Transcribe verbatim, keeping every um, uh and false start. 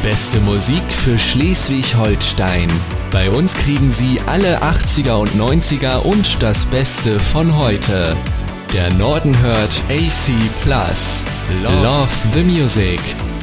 Beste Musik für Schleswig-Holstein. Bei uns kriegen Sie alle achtziger und neunziger und das Beste von heute. Der Norden hört A C Plus. Love the Music.